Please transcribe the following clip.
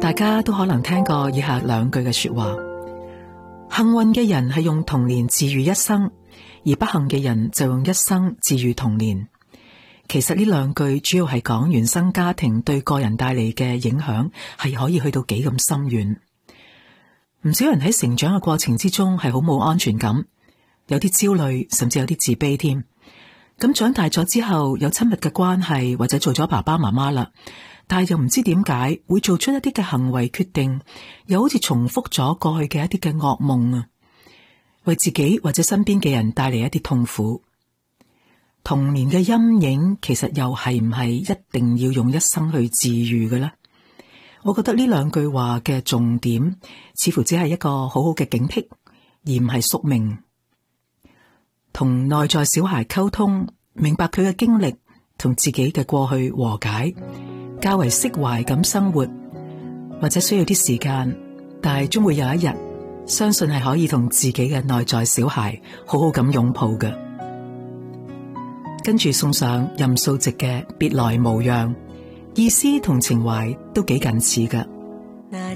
大家都可能聽過以下兩句嘅說話：幸運嘅人係用童年治癒一生，而不幸嘅人就用一生治癒童年。其實呢兩句主要係講原生家庭對個人帶嚟嘅影響係可以去到幾咁深遠。唔少人喺成長嘅過程之中係好冇安全感，有啲焦慮，甚至有啲自卑添。咁長大咗之後有親密嘅關係，或者做咗爸爸媽媽啦，但係又唔知點解會做出一啲嘅行為決定，又好似重複咗過去嘅一啲嘅噩夢啊，為自己或者身邊嘅人帶嚟一啲痛苦。童年嘅陰影其實又係唔係一定要用一生去治癒嘅呢？我覺得呢兩句話嘅重點似乎只係一個好好嘅警惕，而唔係宿命。同內在小孩溝通，明白佢嘅經歷，同自己嘅過去和解，較為釋懷咁生活，或者需要啲時間，但係終會有一日，相信係可以同自己嘅內在小孩好好咁擁抱嘅。跟住送上任素汐嘅別來無恙，意思同情懷都幾近似㗎。 那